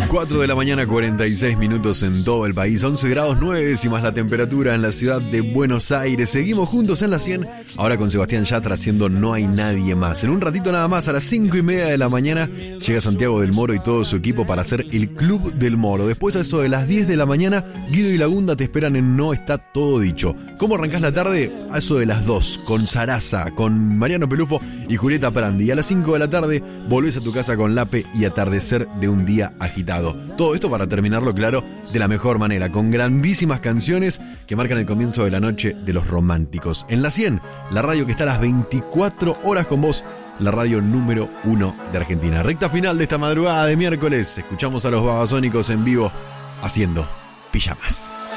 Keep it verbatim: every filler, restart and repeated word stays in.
cuatro de la mañana, cuarenta y seis minutos en todo el país, once grados nueve décimas la temperatura en la ciudad de Buenos Aires. Seguimos juntos en la cien, ahora con Sebastián Yatra haciendo No hay nadie más. En un ratito nada más, a las cinco y media de la mañana, llega Santiago del Moro y todo su equipo para hacer el Club del Moro. Después, a eso de las diez de la mañana, Guido y Lagunda te esperan en No está todo dicho. ¿Cómo arrancás la tarde? A eso de las dos, con Sarasa, con Mariano Pelufo y Julieta Prandi. Y a las cinco de la tarde, volvés a tu casa con Lape y atardecer de un día agitado. Todo esto para terminarlo, claro, de la mejor manera, con grandísimas canciones que marcan el comienzo de la noche de los románticos. En la cien, la radio que está a las veinticuatro horas con vos, la radio número uno de Argentina. Recta final de esta madrugada de miércoles, escuchamos a los Babasónicos en vivo haciendo Pijamas.